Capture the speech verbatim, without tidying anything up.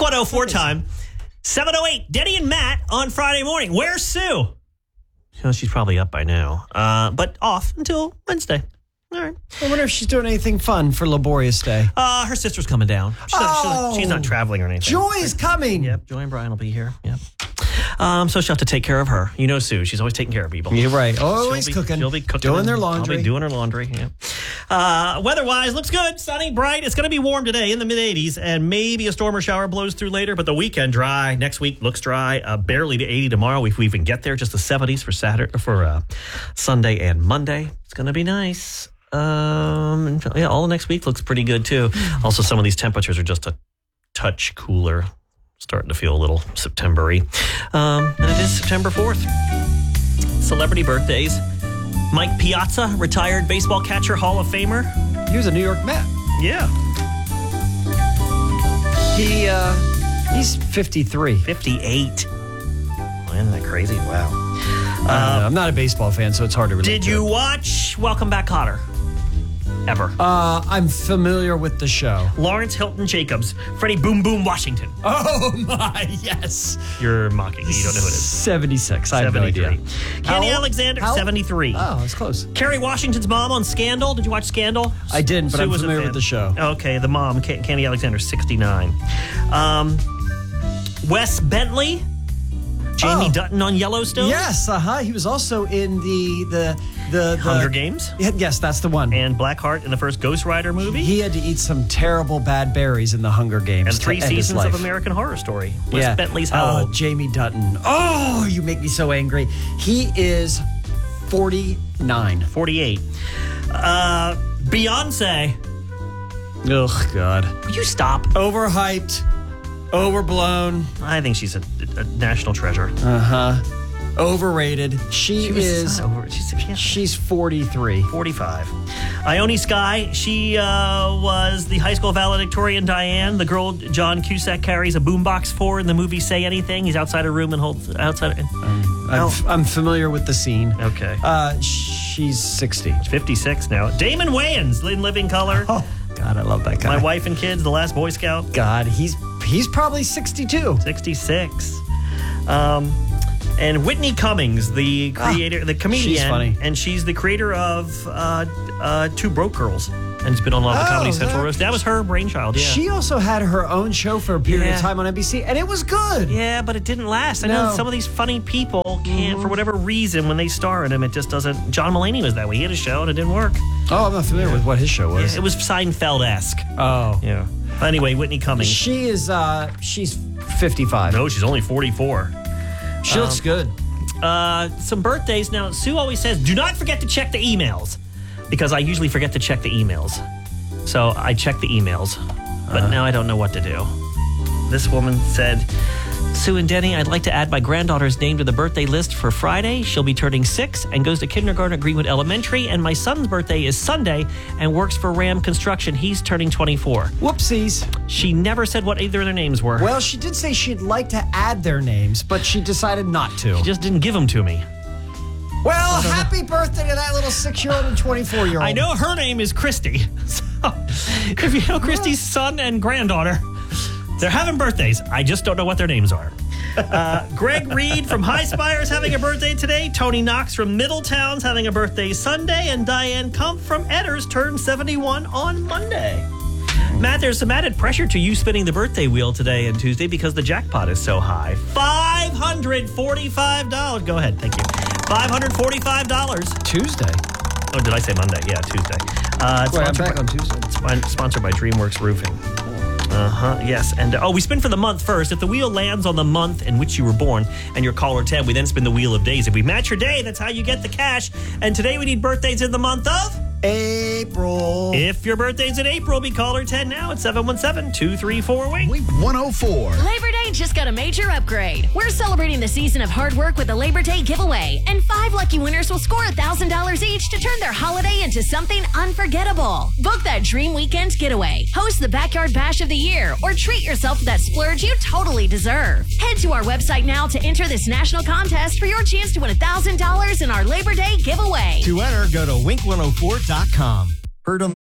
one oh four time. seven oh eight, Denny and Matt on Friday morning. Where's Sue? Well, she's probably up by now, uh, but off until Wednesday. All right. I wonder if she's doing anything fun for Laborious Day. Uh, her sister's coming down. She's, oh, not, she's, she's not traveling or anything. Joy is coming. Yep, Joy and Brian will be here. Yep. Um, so she'll have to take care of her. You know Sue. She's always taking care of people. You're right. Always she'll be, cooking. She'll be cooking. Doing and, their laundry. I'll be doing her laundry. Yeah. Uh, weather-wise, looks good. Sunny, bright. It's going to be warm today in the mid-eighties, and maybe a storm or shower blows through later, but the weekend dry. Next week looks dry. Uh, barely to eighty tomorrow if we even get there. Just the seventies for Saturday, for uh, Sunday and Monday. It's going to be nice. Um, and, yeah, all the next week looks pretty good, too. Also, some of these temperatures are just a touch cooler. Starting to feel a little September-y. Um, and it is September fourth. Celebrity birthdays. Mike Piazza, retired baseball catcher, Hall of Famer. He was a New York Met. Yeah. He, uh, he's fifty-three. fifty-eight. Oh, isn't that crazy? Wow. Uh, I'm not a baseball fan, so it's hard to relate Did to you it. watch Welcome Back, Kotter? Ever? Uh, I'm familiar with the show. Lawrence Hilton Jacobs, Freddie Boom Boom Washington. Oh, my, yes. You're mocking me. You don't know who it is. seventy-six. I have no idea. Kenny How- Alexander, how- seventy-three. Oh, it's close. Kerry Washington's mom on Scandal. Did you watch Scandal? I didn't, but Sue I'm was a familiar fan. with the show. Okay, the mom, Ken- Kenny Alexander, sixty-nine. Um, Wes Bentley, Jamie Oh. Dutton on Yellowstone. Yes, uh-huh. He was also in the the the, the Hunger Games. Yeah, yes, that's the one. And Blackheart in the first Ghost Rider movie. He had to eat some terrible bad berries in the Hunger Games. and to three end his seasons life. of American Horror Story. Wes Yeah. Bentley's how Oh, old? Jamie Dutton. Oh, you make me so angry. He is forty-nine. forty-eight. Uh, Beyonce. Oh, God. Will you stop? Overhyped. Overblown. I think she's a, a national treasure. Uh-huh. Overrated. She, She was is... not over. She's, yeah. She's forty-three. forty-five. Ione Skye, she uh, was the high school valedictorian Diane, the girl John Cusack carries a boombox for in the movie Say Anything. He's outside a room and holds outside. Um, I'm, Oh. I'm familiar with the scene. Okay. Uh, she's sixty. fifty-six now. Damon Wayans, in Living Color. Oh, God, I love that guy. My Wife and Kids, The Last Boy Scout. God, he's he's probably sixty-two. sixty-six. Um, and Whitney Cummings, the creator, Ah, the comedian. she's funny. And she's the creator of uh, uh, Two Broke Girls. And it's been on a lot of the Oh, Comedy Central that- roast. That was her brainchild, yeah. She also had her own show for a period Yeah. of time on N B C, and it was good. Yeah, but it didn't last. I know No. some of these funny people can't, for whatever reason, when they star in them, it just doesn't. John Mulaney was that way. He had a show and it didn't work. Oh, I'm not familiar with what his show was. Yeah, it was Seinfeld-esque. Oh. Yeah. But anyway, Whitney Cummings. She is, uh, she's fifty-five. No, she's only forty-four. She looks Um, good. Uh, some birthdays. Now, Sue always says, do not forget to check the emails. Because I usually forget to check the emails. So I check the emails. But Uh. now I don't know what to do. This woman said, Sue and Denny, I'd like to add my granddaughter's name to the birthday list for Friday. She'll be turning six and goes to kindergarten at Greenwood Elementary. And my son's birthday is Sunday and works for Ram Construction. He's turning twenty-four. Whoopsies. She never said what either of their names were. Well, she did say she'd like to add their names, but she decided not to. She just didn't give them to me. Well, happy birthday to that little six-year-old and twenty-four-year-old. I know her name is Christy. So if you know Christy's son and granddaughter, they're having birthdays. I just don't know what their names are. Uh, Greg Reed from High Spire is having a birthday today. Tony Knox from Middletown's having a birthday Sunday. And Diane Kump from Edders turned seventy-one on Monday. Matt, there's some added pressure to you spinning the birthday wheel today and Tuesday because the jackpot is so high. five hundred forty-five dollars. Go ahead. Thank you. five hundred forty-five dollars. Tuesday. Oh, did I say Monday? Yeah, Tuesday. Uh, it's Wait, I'm sponsored back by- on Tuesday. Spon- Sponsored by DreamWorks Roofing. Uh-huh, yes. And, uh, oh, we spin for the month first. If the wheel lands on the month in which you were born and you're caller ten, we then spin the wheel of days. If we match your day, that's how you get the cash. And today we need birthdays in the month of... April. If your birthday's in April, be caller ten now at seven one seven, two three four, wait. Week one oh four. Labor Day just got a major upgrade. We're celebrating the season of hard work with the Labor Day giveaway, and five lucky winners will score one thousand dollars each to turn their holiday into something unforgettable. Book that dream weekend getaway, host the Backyard Bash of the Year, or treat yourself to that splurge you totally deserve. Head to our website now to enter this national contest for your chance to win one thousand dollars in our Labor Day giveaway. To enter, go to wink one oh four dot com. Heard on